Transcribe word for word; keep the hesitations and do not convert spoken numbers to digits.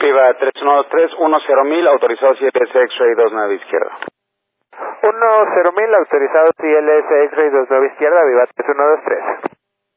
Viva tres uno dos tres, uno cero mil, autorizado C L S X-Ray dos nueve izquierda. uno cero mil, autorizado C L S X-Ray dos nueve izquierda, Viva tres uno dos tres.